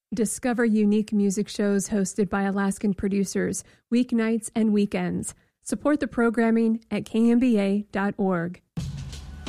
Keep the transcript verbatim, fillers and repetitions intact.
Discover unique music shows hosted by Alaskan producers, weeknights and weekends. Support the programming at K M B A dot org.